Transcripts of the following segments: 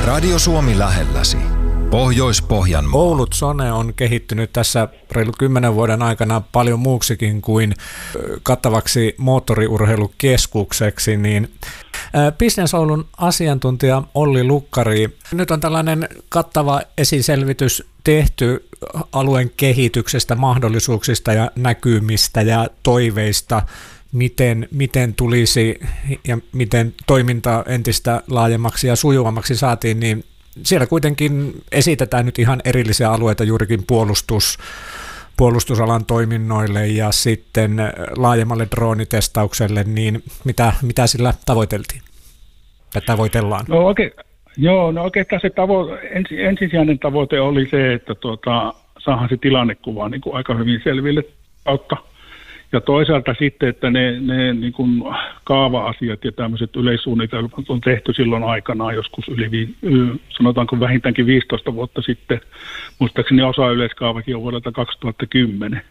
Radio Suomi lähelläsi. Pohjois-Pohjanmaa. Oulutsone on kehittynyt tässä reilu 10 vuoden aikana paljon muuksikin kuin kattavaksi moottoriurheilukeskukseksi, niin Business Oulun asiantuntija Olli Lukkari, nyt on tällainen kattava esiselvitys tehty alueen kehityksestä, mahdollisuuksista ja näkymistä ja toiveista, miten tulisi ja miten toiminta entistä laajemmaksi ja sujuvammaksi saatiin, niin siellä kuitenkin esitetään nyt ihan erillisiä alueita juurikin puolustusalan toiminnoille ja sitten laajemmalle droonitestaukselle, niin mitä sillä tavoiteltiin? Tai tavoitellaan? Oikeastaan se ensisijainen tavoite oli se, että saadaan se tilannekuva niin kuin aika hyvin selville kautta. Ja toisaalta sitten, että ne niin kuin kaava-asiat ja tämmöiset yleissuunnitelmat on tehty silloin aikanaan joskus sanotaanko vähintäänkin 15 vuotta sitten. Muistaakseni osa yleiskaavakin on vuodelta 2010.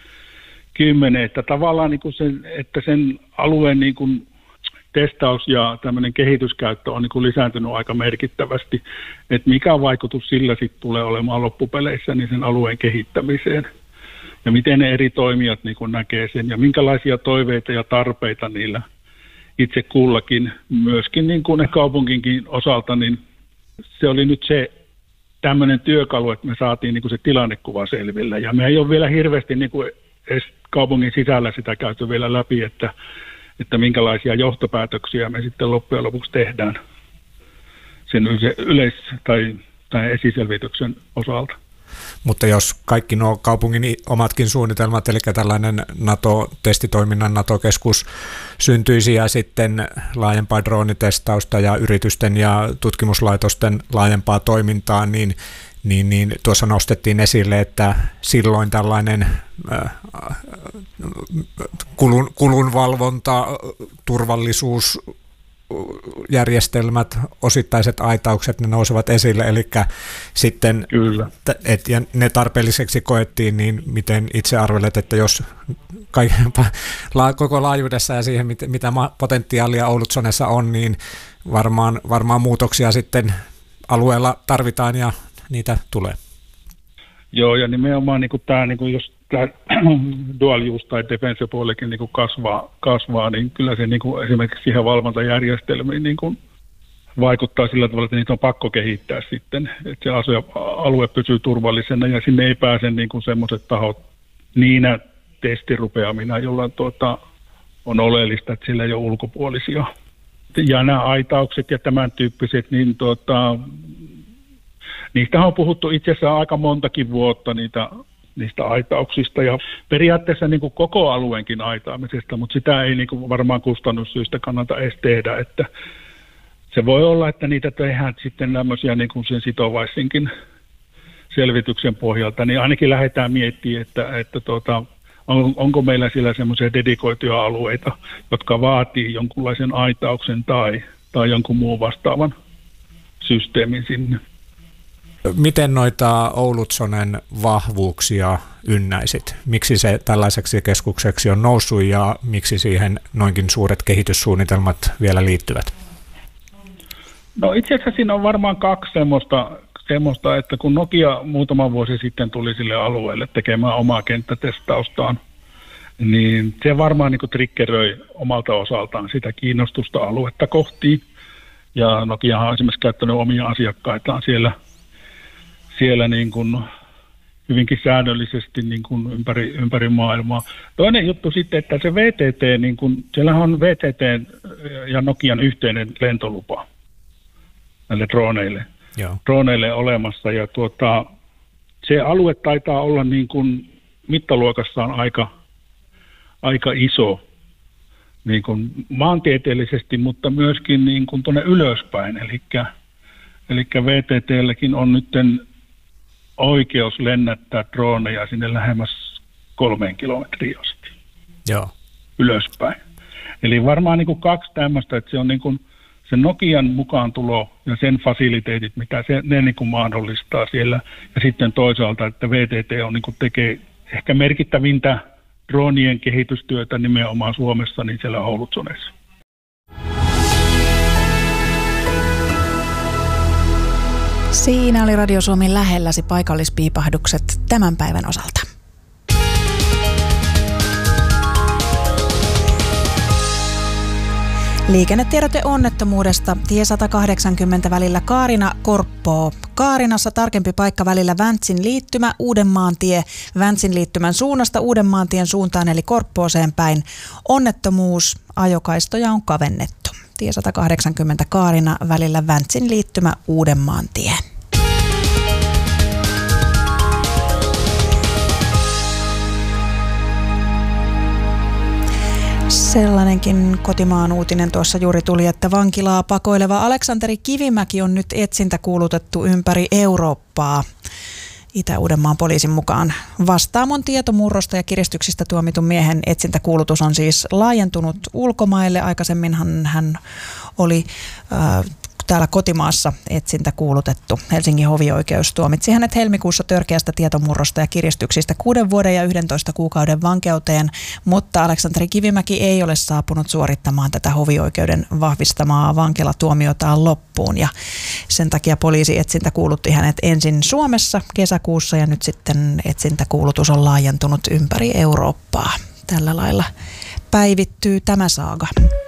Että tavallaan niin kuin sen alueen niin kuin testaus ja tämmöinen kehityskäyttö on niin kuin lisääntynyt aika merkittävästi. Että mikä vaikutus sillä sitten tulee olemaan loppupeleissä niin sen alueen kehittämiseen. Ja miten ne eri toimijat niin kuin näkee sen ja minkälaisia toiveita ja tarpeita niillä itse kullakin, myöskin niin kuin kaupunkinkin osalta, niin se oli nyt se tämmöinen työkalu, että me saatiin niin kuin se tilannekuva selville. Ja me ei ole vielä hirveästi niin kuin edes kaupungin sisällä sitä käyty vielä läpi, että minkälaisia johtopäätöksiä me sitten loppujen lopuksi tehdään sen tai esiselvityksen osalta. Mutta jos kaikki nuo kaupungin omatkin suunnitelmat, eli tällainen NATO-testitoiminnan NATO-keskus syntyisi ja sitten laajempaa droonitestausta ja yritysten ja tutkimuslaitosten laajempaa toimintaa, niin tuossa nostettiin esille, että silloin tällainen kulunvalvonta, turvallisuus, järjestelmät, osittaiset aitaukset, ne nousevat esille, eli sitten, ja ne tarpeelliseksi koettiin, niin miten itse arvelet, että jos koko laajuudessa ja siihen, mitä potentiaalia Oulutsonessa on, niin varmaan muutoksia sitten alueella tarvitaan ja niitä tulee. Joo, ja nimenomaan niin tämä, niin jos tämä dual use tai defense puolellekin niin kasvaa, niin kyllä se niin esimerkiksi siihen valvontajärjestelmiin niin vaikuttaa sillä tavalla, että niitä on pakko kehittää sitten, että se alue pysyy turvallisena ja sinne ei pääse niin semmoiset tahot niinä testirupeamina, jolla on oleellista, että sillä ei ole ulkopuolisia. Ja nämä aitaukset ja tämän tyyppiset, niin niistä on puhuttu itse asiassa aika montakin vuotta niistä aitauksista ja periaatteessa niin kuin koko alueenkin aitaamisesta, mutta sitä ei niin kuin varmaan kustannussyistä kannata edes tehdä, että se voi olla, että niitä tehdään sitten tämmöisiä niin kuin sen sitovaisinkin selvityksen pohjalta, niin ainakin lähdetään miettimään, että onko meillä siellä semmoisia dedikoituja alueita, jotka vaatii jonkunlaisen aitauksen tai jonkun muun vastaavan systeemin sinne. Miten noita Oulutsonen vahvuuksia ynnäisit? Miksi se tällaiseksi keskukseksi on noussut ja miksi siihen noinkin suuret kehityssuunnitelmat vielä liittyvät? No itse asiassa siinä on varmaan kaksi semmoista, että kun Nokia muutama vuosi sitten tuli sille alueelle tekemään omaa kenttätestaustaan, niin se varmaan niin kuin triggeröi omalta osaltaan sitä kiinnostusta aluetta kohti. Ja Nokiahan on esimerkiksi käyttänyt omia asiakkaitaan siellä niin kuin hyvinkin säännöllisesti niin kuin ympäri maailmaa. Toinen juttu sitten, että se VTT, niin kuin, siellähän on VTT ja Nokian yhteinen lentolupa näille droneille olemassa. Ja se alue taitaa olla niin kuin mittaluokassaan aika iso niin kuin maantieteellisesti, mutta myöskin niin kuin tuonne ylöspäin. Eli VTT:lläkin on nyt oikeus lennättää droneja sinne lähemmäs 3 kilometriä asti. Joo. Ylöspäin. Eli varmaan niin kuin kaksi tämmöistä, että se on niin kuin se Nokian mukaantulo ja sen fasiliteetit, mitä ne niin kuin mahdollistaa siellä. Ja sitten toisaalta, että VTT on niin kuin tekee ehkä merkittävintä droonien kehitystyötä nimenomaan Suomessa, niin siellä Oulutsonessa. Siinä oli Radio Suomi lähelläsi paikallispiipahdukset tämän päivän osalta. Liikennetiedote onnettomuudesta. Tie 180 välillä Kaarina-Korppoo. Kaarinassa tarkempi paikka välillä Väntsin liittymä, Uudenmaantie, Väntsin liittymän suunnasta Uudenmaantien suuntaan eli Korppooseen päin. Onnettomuus, ajokaistoja on kavennettu. Tie 180 Kaarina välillä Väntsin liittymä, Uudenmaantie. Sellainenkin kotimaan uutinen tuossa juuri tuli, että vankilaa pakoileva Aleksanteri Kivimäki on nyt etsintäkuulutettu ympäri Eurooppaa. Itä-Uudenmaan poliisin mukaan Vastaamon tietomurrosta ja kiristyksistä tuomitun miehen etsintäkuulutus on siis laajentunut ulkomaille. Aikaisemminhan hän oli täällä kotimaassa etsintäkuulutettu. Helsingin hovioikeus tuomitsi hänet helmikuussa törkeästä tietomurrosta ja kiristyksistä 6 vuoden ja 11 kuukauden vankeuteen, mutta Aleksanteri Kivimäki ei ole saapunut suorittamaan tätä hovioikeuden vahvistamaa vankilatuomiotaan loppuun ja sen takia poliisi etsintäkuulutti hänet ensin Suomessa kesäkuussa ja nyt sitten etsintäkuulutus on laajentunut ympäri Eurooppaa. Tällä lailla päivittyy tämä saaga.